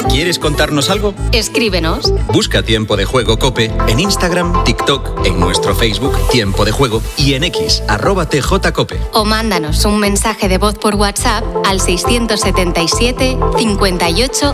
¿Quieres contarnos algo? Escríbenos. Busca Tiempo de Juego COPE en Instagram, TikTok, en nuestro Facebook Tiempo de Juego y en X, @TJCope. O mándanos un mensaje de voz por WhatsApp al 677 58